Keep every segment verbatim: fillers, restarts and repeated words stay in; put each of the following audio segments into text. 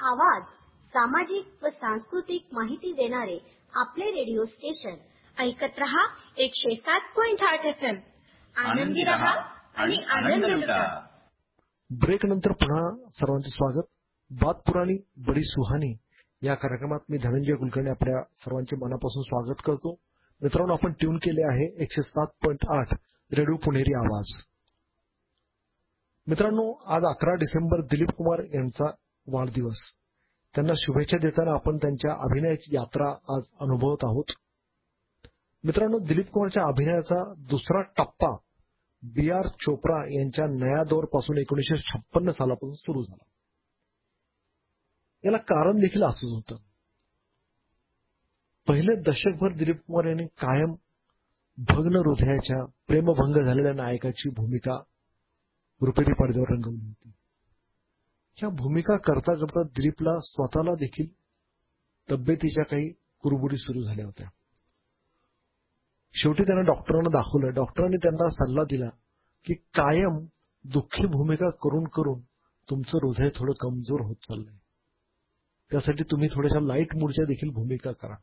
आवाज, सामाजिक व सांस्कृतिक माहिती देणारे आपले रेडिओ स्टेशन. ऐकत रहा एकशे सात पॉइंट आठ एफ एम. आनंदी रहा आणि आनंद लुटा. ब्रेक नंतर पुन्हा सर्वांचे स्वागत. बात पुराणी बडी सुहानी या कार्यक्रमात मी धनंजय कुलकर्णी आपल्या सर्वांचे मनापासून स्वागत करतो. मित्रांनो, आपण ट्यून केले आहे एकशे सात पॉइंट आठ रेडिओ पुणेरी आवाज. मित्रांनो, आज अकरा डिसेंबर दिलीप कुमार यांचा वाढदिवस. त्यांना शुभेच्छा देताना आपण त्यांच्या अभिनयाची यात्रा आज अनुभवत आहोत. मित्रांनो, दिलीप कुमारच्या अभिनयाचा दुसरा टप्पा बी आर चोप्रा यांच्या नया दौर पासून एकोणीसशे छप्पन्न सालापासून सुरू झाला. याला कारण देखील असंच होतं. पहिले दशकभर दिलीप कुमार यांनी कायम भग्न हृदयाच्या प्रेमभंग झालेल्या नायकाची भूमिका रुपेरी पडद्यावर रंगवली होती. ह्या भूमिका करता करता दिलीपला स्वतःला देखील तब्येतीच्या काही कुरबुरी सुरू झाल्या होत्या. शेवटी त्यांना डॉक्टरांना दाखवलं. डॉक्टरांनी त्यांना सल्ला दिला की कायम दुःखी भूमिका करून करून तुमचं हृदय थोडं कमजोर होत चाललंय. त्यासाठी तुम्ही थोड्याशा लाईट मूडच्या देखील भूमिका करा.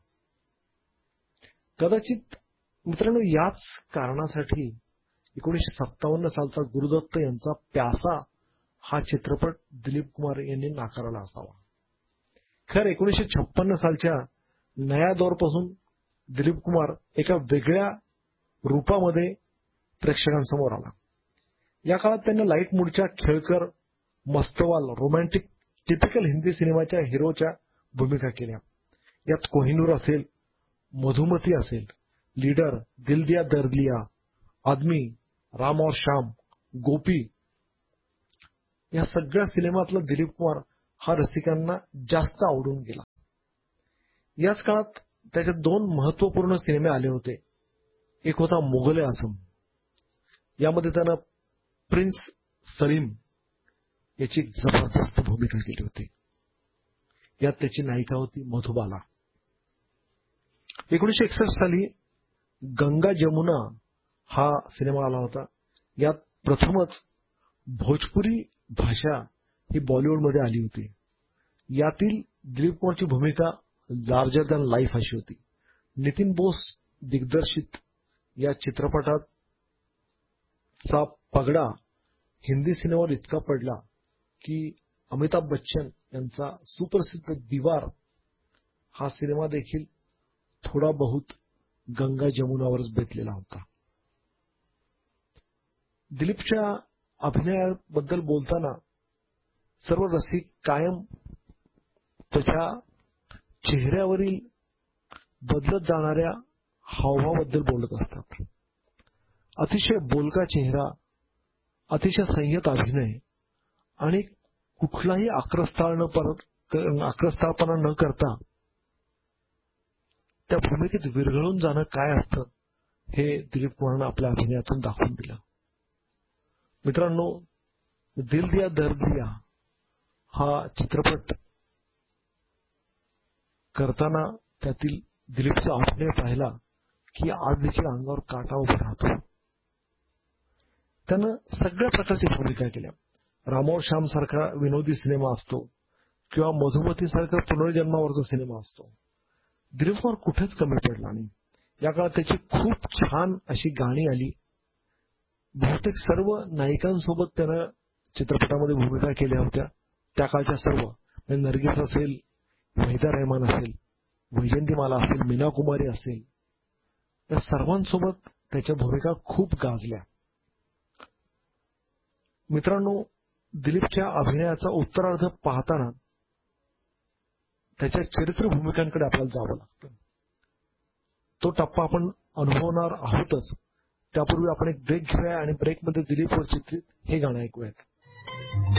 कदाचित मित्रांनो, याच कारणासाठी एकोणीसशे सत्तावन्न सालचा गुरुदत्त यांचा प्यासा हा चित्रपट दिलीप कुमार यांनी नाकारला असावा. खरं एकोणीसशे छप्पन्न सालच्या नया दौर पासून दिलीप कुमार एका वेगळ्या रूपामध्ये प्रेक्षकांसमोर आला. या काळात त्यांनी लाईट मूडच्या खेळकर, मस्तवाल, रोमॅन्टिक टिपिकल हिंदी सिनेमाच्या हिरोच्या भूमिका केल्या. यात कोहिनूर असेल, मधुमती असेल, लीडर, दिल दिया दर्द लिया, आदमी, राम और श्याम, गोपी या सगळ्या सिनेमातला दिलीप कुमार हा रसिकांना जास्त आवडून गेला. याच काळात त्याचे दोन महत्वपूर्ण सिनेमे आले होते. एक होता मोगले आझम. यामध्ये त्यानं प्रिन्स सलीम याची जबरदस्त भूमिका केली होती. यात त्याची नायिका होती मधुबाला. एकोणीसशे एकसष्ट साली गंगा जमुना हा सिनेमा आला होता. यात प्रथमच भोजपुरी भाषा ही बॉलिवूडमध्ये आली होती. यातील दिलीप कुमारची भूमिका लार्जर दॅन लाईफ अशी होती. नितीन बोस दिग्दर्शित या चित्रपटात चा पगडा हिंदी सिनेमावर इतका पडला की अमिताभ बच्चन यांचा सुप्रसिद्ध दीवार हा सिनेमा देखील थोडा बहुत गंगा जमुनावरच बेतलेला होता. दिलीपच्या अभिनयाबद्दल बोलताना सर्व रसिक कायम त्याच्या चेहऱ्यावरील बदलत जाणाऱ्या हावभावाबद्दल बोलत असतात. अतिशय बोलका चेहरा, अतिशय संयत अभिनय आणि कुठलाही आक्रस्ताळपणा न करता त्या भूमिकेत विरघळून जाणं काय असतं हे दिलीप कुमारनं आपल्या अभिनयातून दाखवून दिलं. मित्रांनो, दिल दिया दर्द लिया हा चित्रपट करताना त्यातील दिलीपचा अभिनय पाहिला की आज देखील अंगावर काटा उभा राहतो. त्यानं सगळ्या प्रकारची भूमिका केल्या. राम और श्याम सारखा विनोदी सिनेमा असतो किंवा मधुमती सारखा पुनर्जन्मावरचा सिनेमा असतो, दिलीप कुमार कुठेच कमी पडला नाही. या काळात त्याची खूप छान अशी गाणी आली. बहुतेक सर्व नायिकांसोबत त्यानं चित्रपटामध्ये भूमिका केल्या होत्या. त्या काळच्या सर्व, म्हणजे नरगिस असेल, वहिदा रहमान असेल, वैजंतीमाला असेल, मीना कुमारी असेल, या सर्वांसोबत त्याच्या भूमिका खूप गाजल्या. मित्रांनो, दिलीपच्या अभिनयाचा उत्तरार्ध पाहताना त्याच्या चरित्र भूमिकांकडे आपल्याला जावं लागतं. तो टप्पा आपण अनुभवणार आहोतच. त्यापूर्वी आपण एक ब्रेक घेऊया आणि ब्रेकमध्ये दिलीपवर चित्रित हे गाणं ऐकूयात.